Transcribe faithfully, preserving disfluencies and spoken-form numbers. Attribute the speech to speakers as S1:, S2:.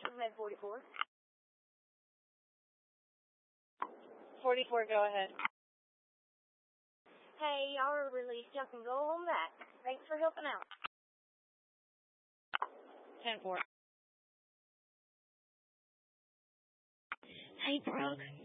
S1: Med forty-four.
S2: forty-four, go ahead.
S1: Hey, y'all are released. Y'all can go home back. Thanks for helping out.
S2: ten four.
S3: Hey, bro.